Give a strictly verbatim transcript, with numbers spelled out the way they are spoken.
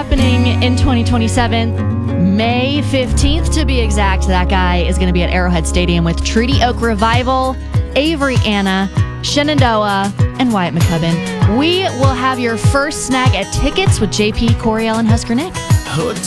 happening in twenty twenty-seven. May fifteenth, to be exact. That guy is going to be at Arrowhead Stadium with Treaty Oak Revival, Avery Anna, Shenandoah, and Wyatt McCubbin. We will have your first snag at tickets with J P, Coriel, and Husker Nick. Hooked